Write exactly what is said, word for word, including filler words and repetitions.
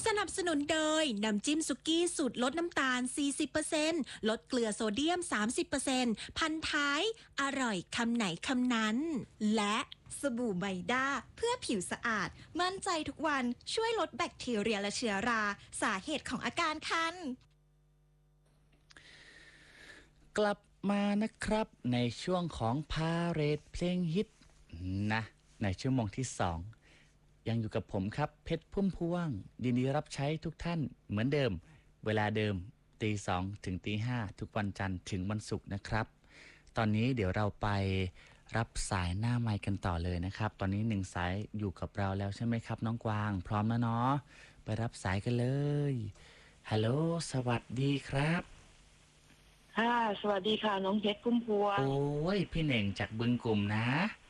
สนับสนุนโดยน้ำจิ้มสุกี้สูตรลดน้ำตาล สี่สิบเปอร์เซ็นต์ ลดเกลือโซเดียม สามสิบเปอร์เซ็นต์ พันท้ายอร่อยคำไหนคำนั้นและสบู่ไมด้าเพื่อผิวสะอาดมั่นใจทุกวันช่วยลดแบคทีเรียและเชื้อราสาเหตุของอาการคันกลับมานะครับในช่วงของพาเรดเพลงฮิตนะในชั่วโมงที่สองยังอยู่กับผมครับเพชรพุ่มพวงยินดีรับใช้ทุกท่านเหมือนเดิมเวลาเดิมตีสองถึงตีห้าทุกวันจันทร์ถึงวันศุกร์นะครับตอนนี้เดี๋ยวเราไปรับสายหน้าไมค์กันต่อเลยนะครับตอนนี้หนึ่งสายอยู่กับเราแล้วใช่ไหมครับน้องกวางพร้อมแล้วเนาะไปรับสายกันเลยฮัลโหลสวัสดีครับค่ะสวัสดีค่ะน้องเพชรพุ่มพวงโอ้ยพี่เหน่งจากบึงกลุ่มนะ